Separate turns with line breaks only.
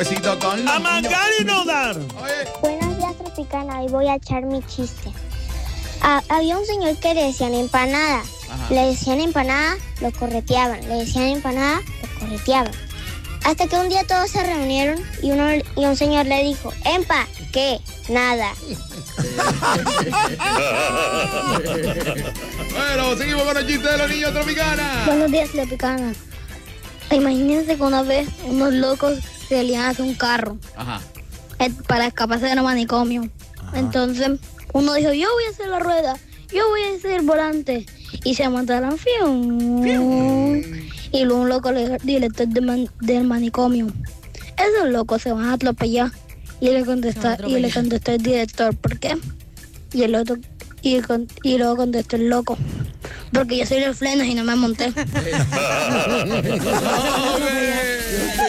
Besito con
¡A mangar y no dar!
Buenos días, Tropicana. Hoy voy a echar mi chiste. Había un señor que le decían empanada.
Ajá.
Le decían empanada, lo correteaban. Le decían empanada, lo correteaban. Hasta que un día todos se reunieron y un señor le dijo, ¡Empa! ¿Qué? Nada.
Bueno, seguimos con el chiste de los niños Tropicana.
Buenos días, Tropicana. Imagínense que una vez unos locos salían a hacer un carro
Ajá.
para escaparse de los manicomios. Entonces, uno dijo, yo voy a hacer la rueda, yo voy a hacer el volante. Y se montaron, y luego un loco le dijo al director del manicomio, esos locos se van a atropellar. Y le contestó el director, ¿por qué? Y el otro, y luego contestó el loco, porque yo soy los frenos y no me monté.
Okay.